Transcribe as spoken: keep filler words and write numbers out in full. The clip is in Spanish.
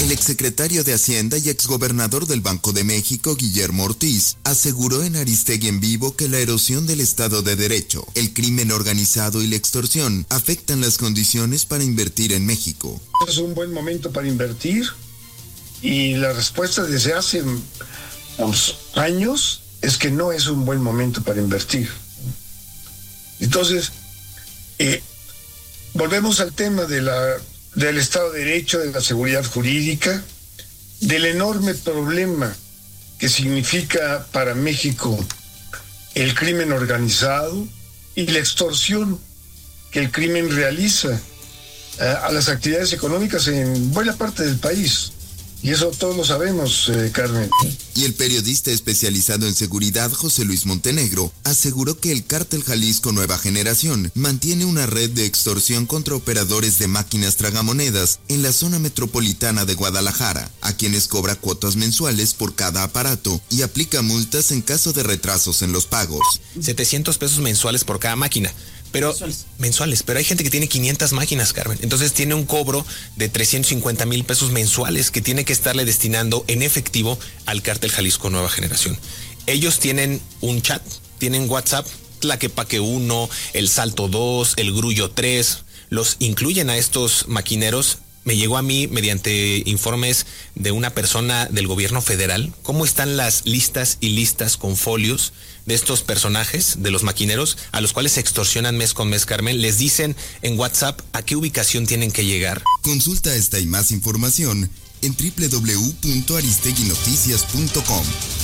El exsecretario de Hacienda y exgobernador del Banco de México, Guillermo Ortiz, aseguró en Aristegui en Vivo que la erosión del Estado de Derecho, el crimen organizado y la extorsión afectan las condiciones para invertir en México. Es un buen momento para invertir y la respuesta desde hace unos años es que no es un buen momento para invertir. Entonces, eh, volvemos al tema de la, del Estado de Derecho, de la seguridad jurídica, del enorme problema que significa para México el crimen organizado y la extorsión que el crimen realiza a, a las actividades económicas en buena parte del país. Y eso todos lo sabemos, eh, Carmen. Y el periodista especializado en seguridad, José Luis Montenegro, aseguró que el Cártel Jalisco Nueva Generación mantiene una red de extorsión contra operadores de máquinas tragamonedas en la zona metropolitana de Guadalajara, a quienes cobra cuotas mensuales por cada aparato y aplica multas en caso de retrasos en los pagos. setecientos pesos mensuales por cada máquina. Pero mensuales. mensuales, pero hay gente que tiene quinientas máquinas, Carmen. Entonces tiene un cobro de trescientos cincuenta mil pesos mensuales que tiene que estarle destinando en efectivo al Cártel Jalisco Nueva Generación. Ellos tienen un chat, tienen WhatsApp, Tlaquepaque uno, El Salto dos, El Grullo tres, los incluyen a estos maquineros. Me llegó a mí mediante informes de una persona del gobierno federal cómo están las listas y listas con folios de estos personajes, de los maquineros, a los cuales se extorsionan mes con mes, Carmen. Les dicen en WhatsApp a qué ubicación tienen que llegar. Consulta esta y más información en doble u doble u doble u punto aristegui noticias punto com.